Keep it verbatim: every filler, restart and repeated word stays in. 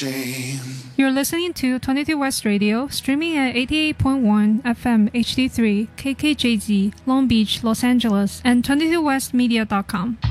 shame. You're listening to twenty-two West Radio, streaming at eighty-eight point one F M H D three, K K J Z, Long Beach, Los Angeles, and twenty-two west media dot com.